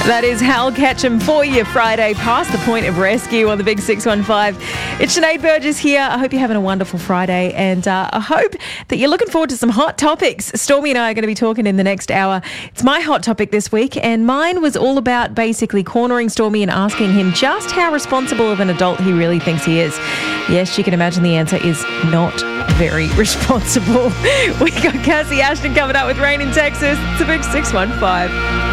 That is Hal Ketchum for your Friday past the point of rescue on the Big 615. It's Sinead Burgess here. I hope you're having a wonderful Friday, and I hope that you're looking forward to some hot topics. Stormy and I are going to be talking in the next hour. It's my hot topic this week, and mine was all about basically cornering Stormy and asking him just how responsible of an adult he really thinks he is. Yes, you can imagine the answer is not very responsible. We got Cassie Ashton coming up with Rain in Texas. It's a Big 615.